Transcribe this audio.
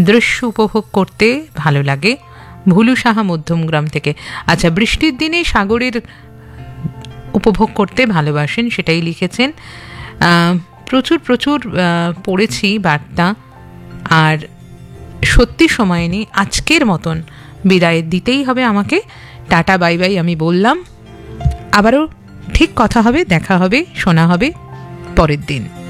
দৃশ্য উপভোগ করতে ভালো লাগে। ভুলু সাহা মধ্যমগ্রাম থেকে। আচ্ছা, বৃষ্টির দিনে সাগরের উপভোগ করতে ভালোবাসেন, সেটাই লিখেছেন। প্রচুর প্রচুর পড়েছি বার্তা, আর সত্যি সময় নেই। আজকের মতন বিদায় দিতেই হবে আমাকে। টাটা বাই বাই আমি বললাম, আবারও ঠিক কথা হবে, দেখা হবে, শোনা হবে পরের দিন।